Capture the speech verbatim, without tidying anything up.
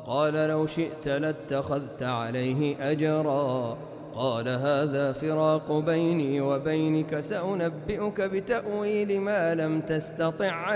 قال لو شئت لاتخذت عليه أجرا قال هذا فراق بيني وبينك سأنبئك بتأويل ما لم تستطع